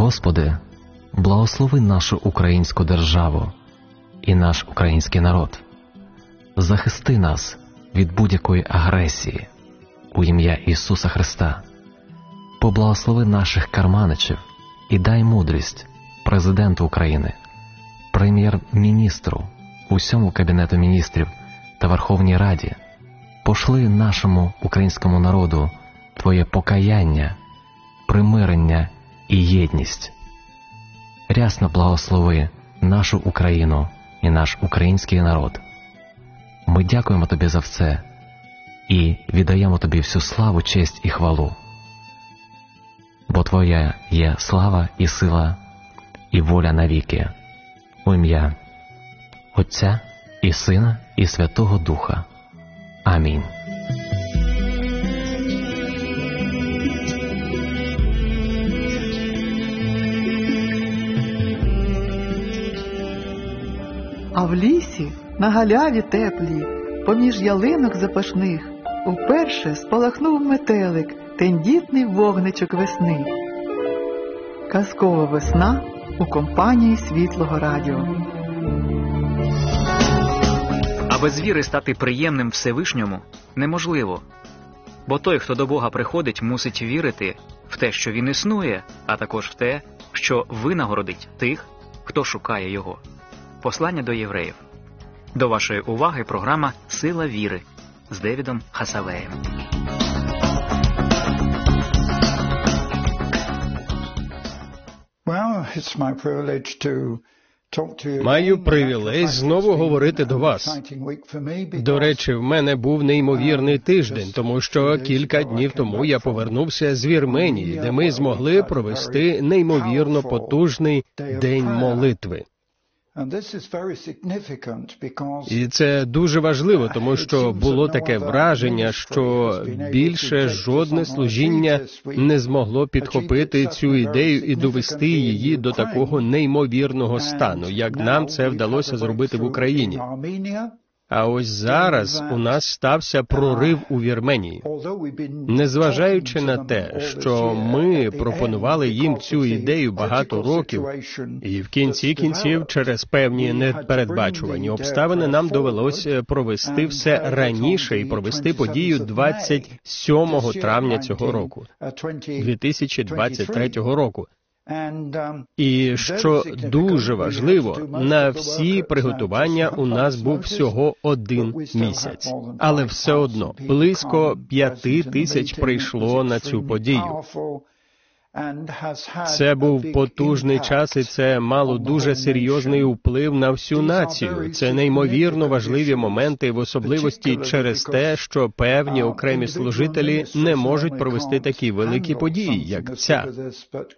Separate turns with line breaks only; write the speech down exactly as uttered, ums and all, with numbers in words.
Господи, благослови нашу українську державу і наш український народ. Захисти нас від будь-якої агресії у ім'я Ісуса Христа. Поблагослови наших карманичів і дай мудрість президенту України, прем'єр-міністру, усьому Кабінету міністрів та Верховній Раді. Пошли нашому українському народу Твоє покаяння, примирення і єдність. Рясно благослови нашу Україну і наш український народ. Ми дякуємо Тобі за все і віддаємо Тобі всю славу, честь і хвалу. Бо Твоя є слава і сила, і воля навіки. У ім'я Отця і Сина і Святого Духа. Амінь.
А в лісі, на галяві теплій, поміж ялинок запашних, уперше спалахнув метелик, тендітний вогничок весни. Казкова весна у компанії Світлого Радіо.
А без віри стати приємним Всевишньому неможливо. Бо той, хто до Бога приходить, мусить вірити в те, що Він існує, а також в те, що винагородить тих, хто шукає Його. Послання до євреїв. До вашої уваги програма «Сила віри» з Девідом Хасавеєм.
Маю привілей знову говорити до вас. До речі, в мене був неймовірний тиждень, тому що кілька днів тому я повернувся з Вірменії, де ми змогли провести неймовірно потужний день молитви. І це дуже важливо, тому що було таке враження, що більше жодне служіння не змогло підхопити цю ідею і довести її до такого неймовірного стану, як нам це вдалося зробити в Україні. А ось зараз у нас стався прорив у Вірменії. Незважаючи на те, що ми пропонували їм цю ідею багато років, і в кінці кінців через певні непередбачувані обставини нам довелося провести все раніше і провести подію двадцять сьомого травня цього року, дві тисячі двадцять третього року. І, що дуже важливо, на всі приготування у нас був всього один місяць. Але все одно, близько п'яти тисяч прийшло на цю подію. Це був потужний час, і це мало дуже серйозний вплив на всю націю. Це неймовірно важливі моменти, в особливості через те, що певні окремі служителі не можуть провести такі великі події, як ця.